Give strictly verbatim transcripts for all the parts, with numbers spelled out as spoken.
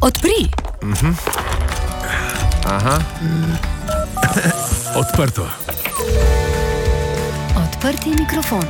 Odpri. Uh-huh. Aha. Odprto. Odprti mikrofon.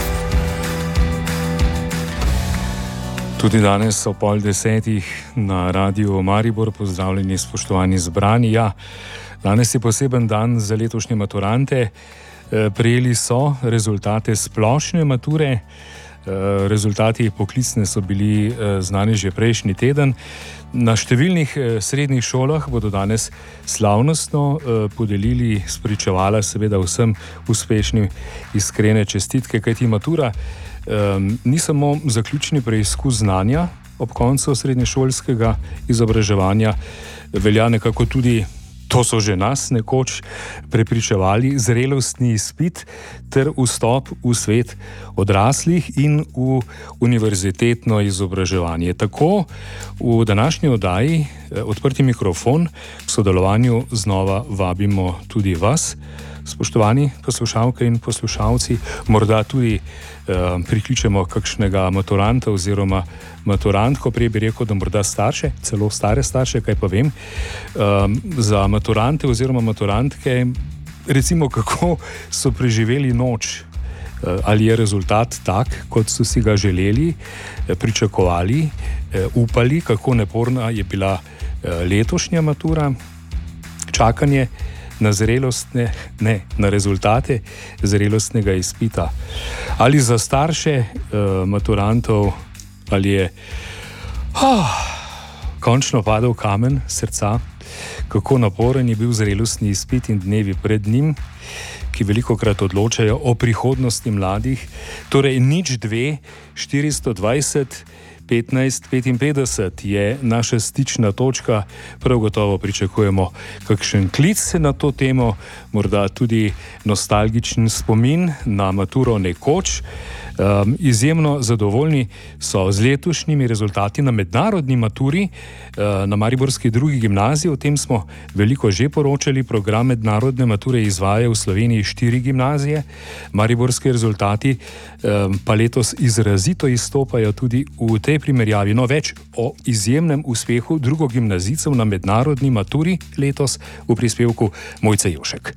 Tudi danes o pol desetih na Radiu Maribor. Pozdravljeni, spoštovani zbrani. Ja, danes je poseben dan za letošnje maturante. Prejeli so rezultate splošne mature. Rezultati poklicne so bili znani že prejšnji teden. Na številnih srednjih šolah bodo danes slavnostno podelili spričevala seveda vsem uspešnim iskrene čestitke, kajti matura ni samo zaključni preizkus znanja ob koncu srednješolskega izobraževanja, velja nekako tudi, to so že nas nekoč prepričevali, zrelostni izpit ter vstop v svet odraslih in v univerzitetno izobraževanje. Tako v današnji oddaji Odprti mikrofon v sodelovanju znova vabimo tudi vas, spoštovani poslušalke in poslušalci, morda tudi eh, priključemo kakšnega maturanta oziroma maturantko, prej bi rekel, da morda starše, celo stare starše, kaj pa vem, eh, za maturante oziroma maturantke, recimo kako so preživeli noč, eh, ali je rezultat tak, kot so si ga želeli, eh, pričakovali, eh, upali, kako naporna je bila eh, letošnja matura, čakanje na zrelostne, ne, na rezultate zrelostnega izpita. Ali za starše uh, maturantov, ali je oh, končno padel kamen srca, kako naporen je bil zrelostni izpit in dnevi pred njim, ki velikokrat odločajo o prihodnosti mladih. Torej nič dve, štiristo dvajset, petnajst petinpetdeset je naša stična točka. Prav gotovo pričakujemo kakšen klic na to temo, morda tudi nostalgičen spomin na maturo nekoč. Um, izjemno zadovoljni so z letošnjimi rezultati na mednarodni maturi uh, na mariborski drugi gimnaziji. O tem smo veliko že poročali. Program mednarodne mature izvaja v Sloveniji štiri gimnazije. Mariborski rezultati um, pa letos izrazito izstopajo tudi v tej primerjavi. No, več o izjemnem uspehu drugogimnazijcev na mednarodni maturi letos v prispevku Mojce Jošek.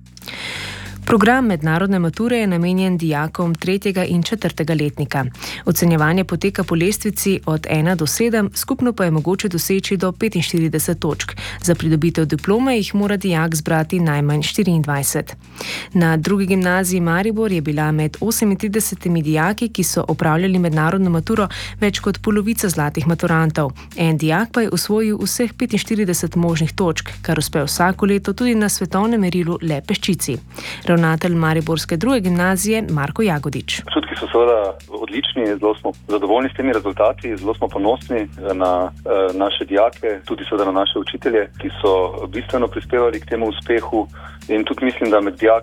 Program mednarodne mature je namenjen dijakom tretjega in četrtega letnika. Ocenjevanje poteka po lestvici od ena do sedem, skupno pa je mogoče doseči do petinštirideset točk. Za pridobitev diplome jih mora dijak zbrati najmanj štiriindvajset. Na drugi gimnaziji Maribor je bila med osemintridesetimi dijaki, ki so opravljali mednarodno maturo, več kot polovica zlatih maturantov. En dijak pa je osvojil vseh petinštirideset možnih točk, kar uspe vsako leto tudi na svetovnem merilu le peščici. Ravnatelj mariborske druge gimnazije Marko Jagodič. Občutki so seveda odlični, zelo smo zadovoljni s temi rezultati, zelo smo ponosni na e, naše dijake, tudi seveda na naše učitelje, ki so bistveno prispevali k temu uspehu, in tudi mislim, da med dijaki